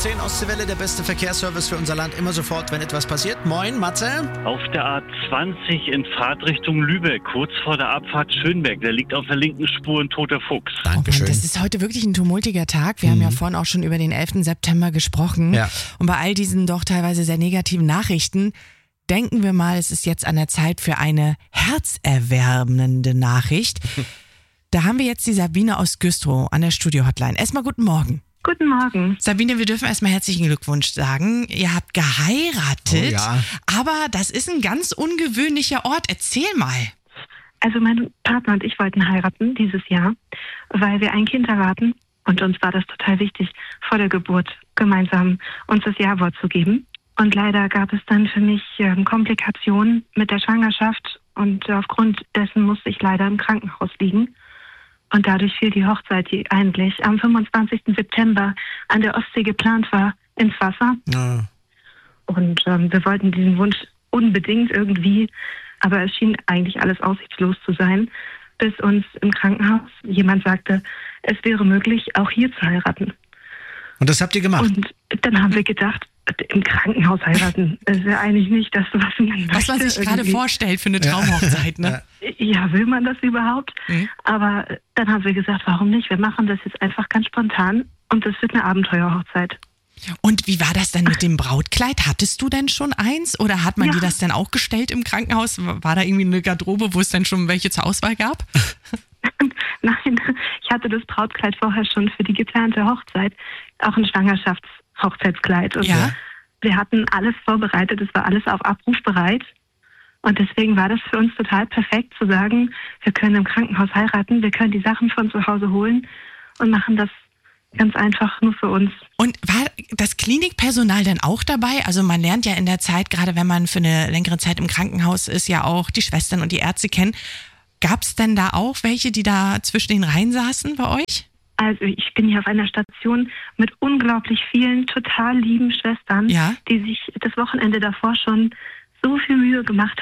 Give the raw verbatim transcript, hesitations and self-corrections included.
zehn Ostseewelle, der beste Verkehrsservice für unser Land, immer sofort, wenn etwas passiert. Moin, Matze. Auf der A zwanzig in Fahrtrichtung Lübeck, kurz vor der Abfahrt Schönberg, der liegt auf der linken Spur ein toter Fuchs. Dankeschön. Oh Mann, das ist heute wirklich ein tumultiger Tag. Wir mhm. haben ja vorhin auch schon über den elften September gesprochen. Ja. Und bei all diesen doch teilweise sehr negativen Nachrichten denken wir mal, es ist jetzt an der Zeit für eine herzerwärmende Nachricht. Da haben wir jetzt die Sabine aus Güstrow an der Studio-Hotline. Erstmal guten Morgen. Guten Morgen. Sabine, wir dürfen erstmal herzlichen Glückwunsch sagen. Ihr habt geheiratet, Oh ja. aber das ist ein ganz ungewöhnlicher Ort. Erzähl mal. Also mein Partner und ich wollten heiraten dieses Jahr, weil wir ein Kind erwarten. Und uns war das total wichtig, vor der Geburt gemeinsam uns das Ja-Wort zu geben. Und leider gab es dann für mich ähm, Komplikationen mit der Schwangerschaft. Und aufgrund dessen musste ich leider im Krankenhaus liegen. Und dadurch fiel die Hochzeit, die eigentlich am fünfundzwanzigsten September an der Ostsee geplant war, ins Wasser. Ja. Und ähm, wir wollten diesen Wunsch unbedingt irgendwie, aber es schien eigentlich alles aussichtslos zu sein, bis uns im Krankenhaus jemand sagte, es wäre möglich, auch hier zu heiraten. Und das habt ihr gemacht? Und dann haben wir gedacht, im Krankenhaus heiraten, das ist ja eigentlich nicht das, was man Was man sich gerade irgendwie vorstellt für eine Traumhochzeit, ne? Ja, will man das überhaupt? Mhm. Aber dann haben wir gesagt, warum nicht? Wir machen das jetzt einfach ganz spontan und es wird eine Abenteuerhochzeit. Und wie war das denn mit dem Brautkleid? Hattest du denn schon eins oder hat man Ja. dir das dann auch gestellt im Krankenhaus? War da irgendwie eine Garderobe, wo es dann schon welche zur Auswahl gab? Nein, ich hatte das Brautkleid vorher schon für die geplante Hochzeit, auch ein Schwangerschaftshochzeitskleid. Und Ja. wir hatten alles vorbereitet, es war alles auf Abruf bereit. Und deswegen war das für uns total perfekt zu sagen, wir können im Krankenhaus heiraten, wir können die Sachen von zu Hause holen und machen das ganz einfach nur für uns. Und war das Klinikpersonal dann auch dabei? Also man lernt ja in der Zeit, gerade wenn man für eine längere Zeit im Krankenhaus ist, ja auch die Schwestern und die Ärzte kennen. Gab es denn da auch welche, die da zwischen den Reihen saßen bei euch? Also ich bin hier auf einer Station mit unglaublich vielen total lieben Schwestern, Ja. die sich das Wochenende davor schon so viel Mühe gemacht